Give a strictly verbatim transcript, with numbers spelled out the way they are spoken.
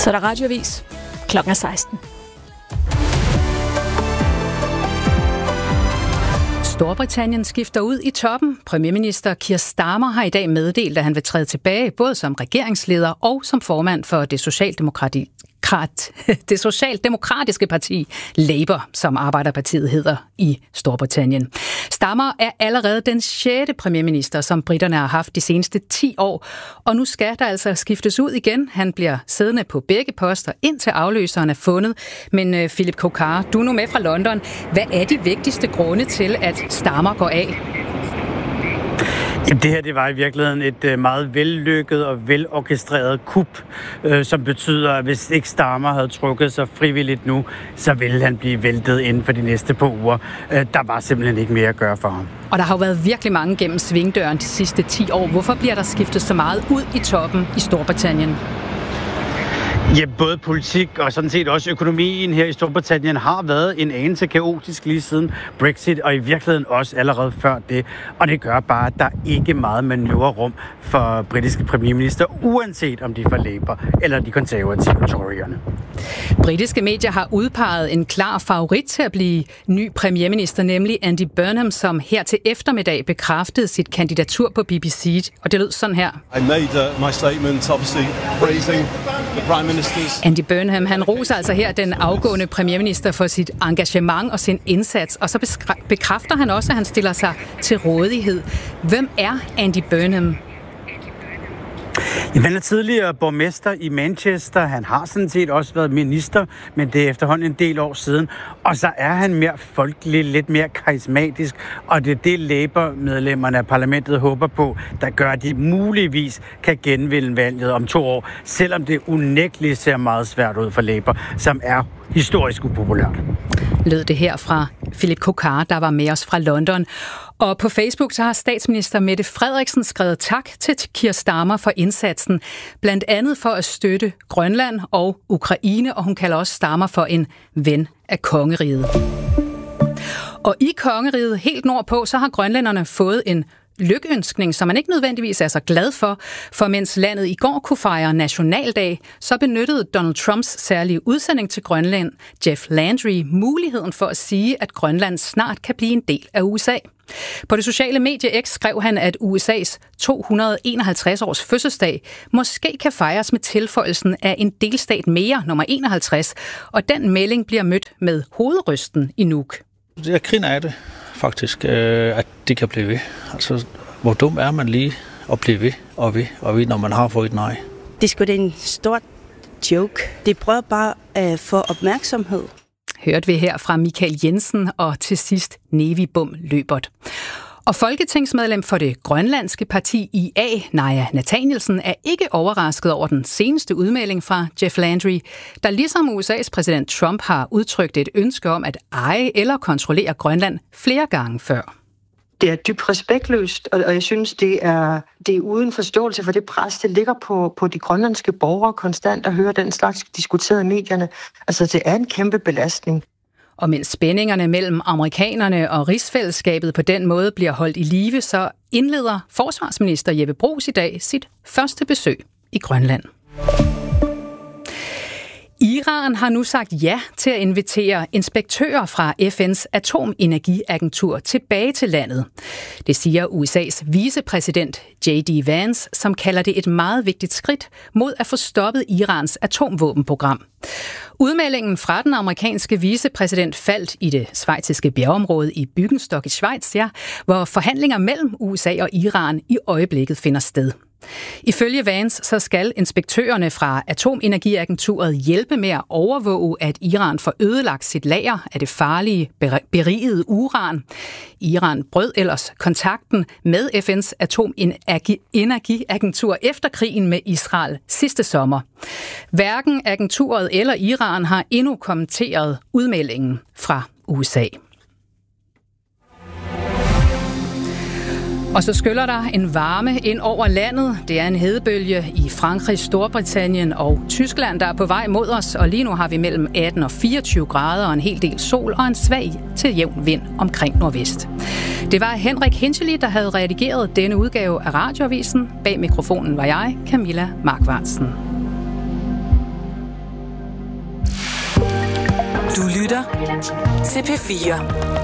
Så er der radioavis. Klokken er seksten. Storbritannien skifter ud i toppen. Premierminister Keir Starmer har i dag meddelt, at han vil træde tilbage, både som regeringsleder og som formand for det socialdemokratiske det socialdemokratiske parti Labour, som Arbejderpartiet hedder i Storbritannien. Starmer er allerede den sjette premierminister, som briterne har haft de seneste ti år, og nu skal der altså skiftes ud igen. Han bliver siddende på begge poster, indtil afløseren er fundet. Men Philip Kokar, du er nu med fra London. Hvad er de vigtigste grunde til, at Starmer går af? Jamen, det her det var i virkeligheden et meget vellykket og velorkestreret kup, øh, som betyder, at hvis ikke Starmer havde trukket sig frivilligt nu, så ville han blive væltet inden for de næste par uger. Øh, der var simpelthen ikke mere at gøre for ham. Og der har jo været virkelig mange gennem svingdøren de sidste ti år. Hvorfor bliver der skiftet så meget ud i toppen i Storbritannien? Ja, både politik og sådan set også økonomien her i Storbritannien har været en anelse kaotisk lige siden Brexit, og i virkeligheden også allerede før det. Og det gør bare, at der ikke er meget manøvrerum for britiske premierminister, uanset om de er fra Labour eller de konservative Toryerne. Britiske medier har udpeget en klar favorit til at blive ny premierminister, nemlig Andy Burnham, som her til eftermiddag bekræftede sit kandidatur på B B C. Og det lød sådan her. I made uh, my statement, obviously praising the Prime Ministers. Andy Burnham, han roser altså her den afgående premierminister for sit engagement og sin indsats, og så bekræfter han også, at han stiller sig til rådighed. Hvem er Andy Burnham? Han er tidligere borgmester i Manchester. Han har sådan set også været minister, men det er efterhånden en del år siden. Og så er han mere folkelig, lidt mere karismatisk, og det er det Labour-medlemmerne af parlamentet håber på, der gør, at de muligvis kan genvinde valget om to år, selvom det unægteligt ser meget svært ud for Labour, som er historisk upopulært. Lød det her fra Philip Kokar, der var med os fra London. Og på Facebook så har statsminister Mette Frederiksen skrevet tak til Keir Starmer for indsatsen, blandt andet for at støtte Grønland og Ukraine, og hun kalder også Starmer for en ven af kongeriget. Og i kongeriget helt nordpå, så har grønlænderne fået en lykønskning, som man ikke nødvendigvis er så glad for, for mens landet i går kunne fejre nationaldag, så benyttede Donald Trumps særlige udsending til Grønland, Jeff Landry, muligheden for at sige, at Grønland snart kan blive en del af U S A. På det sociale medie X skrev han, at U S A's to hundrede og enoghalvtreds års fødselsdag måske kan fejres med tilføjelsen af en delstat mere, nummer enoghalvtreds, og den melding bliver mødt med hovedrysten i Nuuk. Jeg griner af det, faktisk, at det kan blive ved. Altså, hvor dum er man lige at blive ved og ved og ved, når man har fået et nej? Det er sgu da en stor joke. Det prøver bare at få opmærksomhed. Hørte vi her fra Michael Jensen og til sidst Nevi Bum Løbert. Og folketingsmedlem for det grønlandske parti I A, Naja Nathanielsen, er ikke overrasket over den seneste udmelding fra Jeff Landry, der ligesom U S A's præsident Trump har udtrykt et ønske om at eje eller kontrollere Grønland flere gange før. Det er dybt respektløst, og jeg synes, det er, det er uden forståelse for det pres, det ligger på, på de grønlandske borgere konstant at høre den slags diskuteret i medierne. Altså, det er en kæmpe belastning. Og mens spændingerne mellem amerikanerne og rigsfællesskabet på den måde bliver holdt i live, så indleder forsvarsminister Jeppe Bruus i dag sit første besøg i Grønland. Iran har nu sagt ja til at invitere inspektører fra F N's atomenergiagentur tilbage til landet. Det siger U S A's vicepræsident J D Vance, som kalder det et meget vigtigt skridt mod at få stoppet Irans atomvåbenprogram. Udmeldingen fra den amerikanske vicepræsident faldt i det schweiziske bjergeområde i Byggenstock i Schweiz, ja, hvor forhandlinger mellem U S A og Iran i øjeblikket finder sted. Ifølge Vance så skal inspektørerne fra Atomenergiagenturet hjælpe med at overvåge, at Iran får ødelagt sit lager af det farlige berigede uran. Iran brød ellers kontakten med F N's Atomenergiagentur efter krigen med Israel sidste sommer. Hverken agenturet eller Iran har endnu kommenteret udmeldingen fra U S A. Og så skyller der en varme ind over landet. Det er en hedebølge i Frankrig, Storbritannien og Tyskland, der er på vej mod os. Og lige nu har vi mellem atten og fireogtyve grader og en hel del sol og en svag til jævn vind omkring nordvest. Det var Henrik Hinchely, der havde redigeret denne udgave af Radioavisen. Bag mikrofonen var jeg, Camilla Markvartsen. Du lytter til P fire.